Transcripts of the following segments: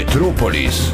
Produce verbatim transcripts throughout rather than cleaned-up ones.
Metropolis.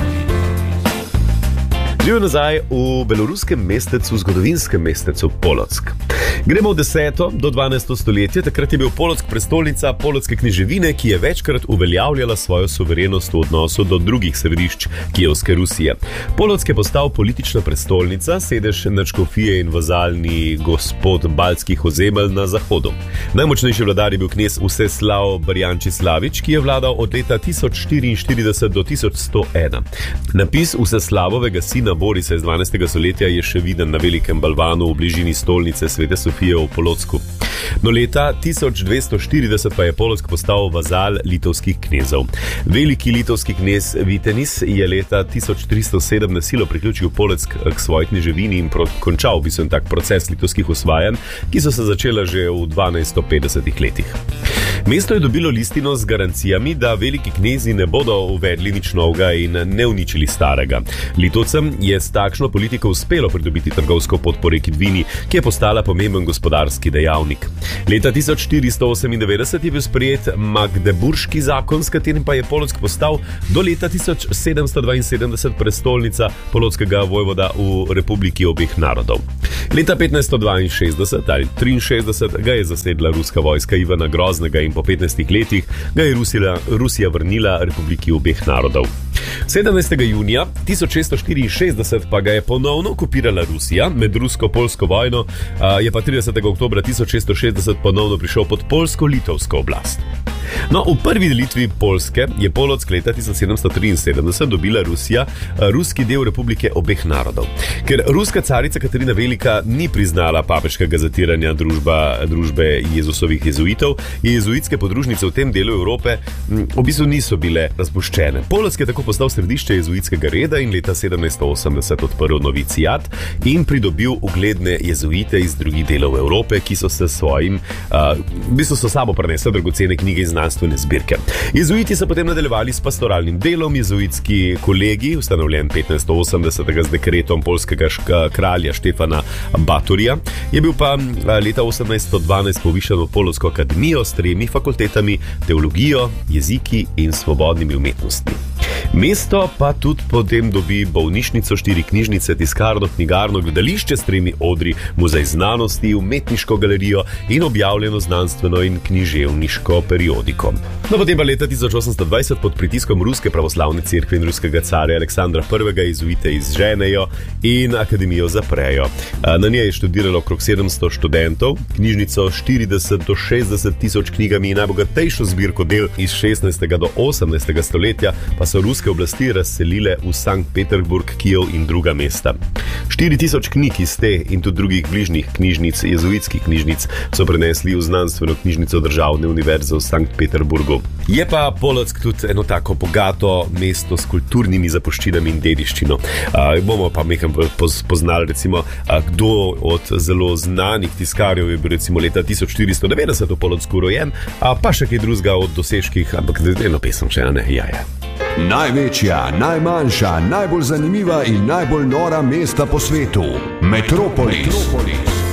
Živijo nazaj v beloruskem mestecu, zgodovinskem mestecu Polotsk. Gremo v deseto do dvanajsto stoletje, takrat je bil Polotsk prestolnica polotske kneževine, ki je večkrat uveljavljala svojo suverenost v odnosu do drugih središč Kijevske Rusije. Polotsk je postal politična prestolnica, sedež nadškofije in vazalni gospod baltskih ozemelj na zahodu. Najmočnejši vladar je bil knez Vseslav Barjančislavič, ki je vladal od leta tisoč štiriinštirideset do tisoč sto ena. Napis Vseslavovega sina Borisa iz dvanajstega stoletja je še viden na velikem balvanu v bližini stolnice Svete Sofije v Polotsku. Do leta tisoč dvesto štirideset pa je Polotsk postal vazal litovskih knezov. Veliki litovski knez Vitenis je leta tisoč tristo sedem na silo priključil Polotsk k svoji kneževini in pro- končal v bistvu tak proces litovskih osvajanj, ki so se začela že v dvanajststo petdesetih letih. Mesto je dobilo listino z garancijami, da veliki knezi ne bodo uvedli nič novega in ne uničili starega. Litovcem je s takšno politiko uspelo pridobiti trgovsko pot po reki Dvini, ki je postala pomemben gospodarski dejavnik. Leta tisoč štiristo osemindevetdeset je bil sprejet Magdeburški zakon, s katerim pa je Polotsk postal do leta tisoč sedemsto dvainsedemdeset prestolnica polotskega vojvoda v Republiki obeh narodov. Leta petnajststo dvainšestdeset ali triinšestdeset ga je zasedla ruska vojska Ivana Groznega in po petnajstih letih ga je Rusija, Rusija vrnila Republiki obeh narodov. sedemnajstega junija tisoč šeststo štiriinšestdeset pa ga je ponovno okupirala Rusija. Med rusko-polsko vojno je pa tridesetega oktobra tisoč šeststo šestdeset ponovno prišel pod polsko-litovsko oblast. No, v prvi delitvi Poljske je Polotsk leta tisoč sedemsto triinsedemdeset dobila Rusija, ruski del Republike obeh narodov. Ker ruska carica Katarina Velika ni priznala papeškega zatiranja družba, družbe Jezusovih jezuitov, jezuitske podružnice v tem delu Evrope v bistvu niso bile razpuščene. Polotsk je tako postal središče jezuitskega reda in leta sedemnajststo osemdeset odprl novicijat in pridobil ugledne jezuite iz drugih delov Evrope, ki so se svojim, uh, v bistvu so sabo prinesli dragocene knjige in znanstvene zbirke. Jezuiti so potem nadaljevali s pastoralnim delom. Jezuitski kolegi, ustanovljen petnajststo osemdesetega z dekretom poljskega ška, kralja Štefana Batorija, je bil pa leta osemnajststo dvanajst povišan v Polotsko akademijo s tremi fakultetami, teologijo, jeziki in svobodnimi umetnostmi. Mesto pa tudi potem dobi bolnišnico, štiri knjižnice, tiskarno, knjigarno, gledališče s tremi odri, muzej znanosti, umetniško galerijo in objavljeno znanstveno in književniško periodiko. No, potem pa leta tisoč osemsto dvajset pod pritiskom Ruske pravoslavne cerkve in ruskega carja Aleksandra prvega jezuite izženejo in akademijo zaprejo. Na njej je študiralo okrog sedemsto študentov, knjižnico štirideset do šestdeset tisoč knjigami in najbogatejšo zbirko del iz šestnajstega do osemnajstega stoletja pa so ruske oblasti razselile v Sankt Peterburg, Kijev in druga mesta. štiri tisoč knjig iz te in tudi drugih bližnjih knjižnic, jezuitskih knjižnic, so prenesli v znanstveno knjižnico Državne univerze v Sankt Peterburgu. Je pa Polotsk tudi eno tako bogato mesto s kulturnimi zapuščinami in dediščino. A, bomo pa nekaj poznali, recimo, a, kdo od zelo znanih tiskarjev je bil recimo leta tisoč štiristo devetdeset v Polotsku rojen, a pa še kaj drugega od dosežkih, ampak eno pesem še, ne, ja, ja. Največja, najmanjša, najbolj zanimiva in najbolj nora mesta po svetu. Metropolis. Metropolis.